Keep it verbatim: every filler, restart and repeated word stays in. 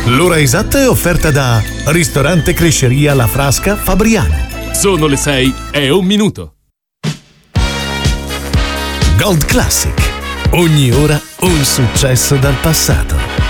L'ora esatta è offerta da Ristorante Cresceria La Frasca Fabriano. Sono le sei e un minuto. Gold Classic. Ogni ora un successo dal passato.